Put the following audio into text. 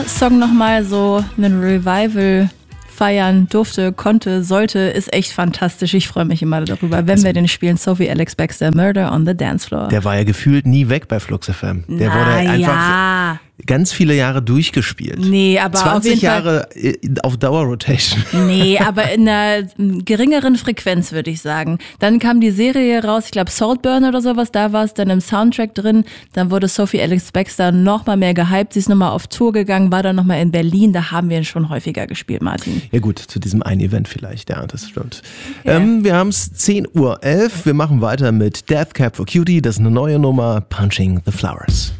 Song nochmal so einen Revival feiern durfte, konnte, sollte, ist echt fantastisch. Ich freue mich immer darüber, wenn wir den spielen. Sophie Alex Baxter, Murder on the Dance Floor. Der war ja gefühlt nie weg bei Flux FM. Der wurde einfach ganz viele Jahre durchgespielt. Nee, aber 20 auf jeden Jahre auf Dauerrotation. Nee, aber in einer geringeren Frequenz, würde ich sagen. Dann kam die Serie raus, ich glaube Saltburn oder sowas, da war es dann im Soundtrack drin. Dann wurde Sophie Alex Baxter nochmal mehr gehypt. Sie ist nochmal auf Tour gegangen, war dann nochmal in Berlin. Da haben wir ihn schon häufiger gespielt, Martin. Ja gut, zu diesem einen Event vielleicht, ja, das stimmt. Okay. Wir haben es 10:11 Uhr. Wir machen weiter mit Death Cab for Cutie. Das ist eine neue Nummer, Punching the Flowers.